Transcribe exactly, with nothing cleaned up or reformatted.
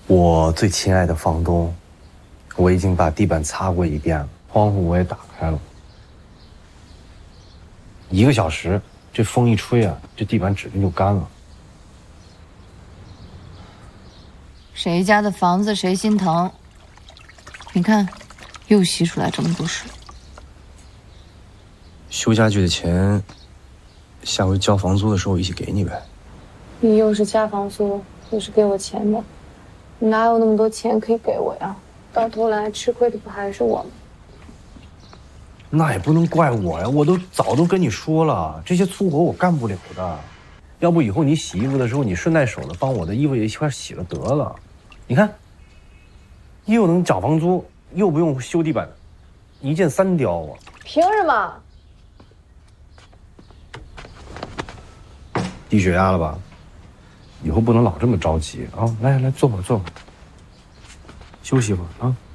我最亲爱的房东，我已经把地板擦过一遍了，窗户我也打开了。一个小时，这风一吹啊，这地板指定就干了。 谁家的房子谁心疼？你看，又洗出来这么多水。 修家具的钱，下回交房租的时候一起给你呗。 你又是加房租，又是给我钱的，你哪有那么多钱可以给我呀？到头来吃亏的不还是我吗？ 那也不能怪我呀，我都早都跟你说了，这些粗活我干不了的。要不以后你洗衣服的时候，你顺带手的帮我的衣服也一块洗了得了。你看，又能涨房租，又不用修地板，一箭三雕啊！ 凭什么？ 低血压了吧？以后不能老这么着急啊！来来，坐会儿坐会儿，休息会儿啊。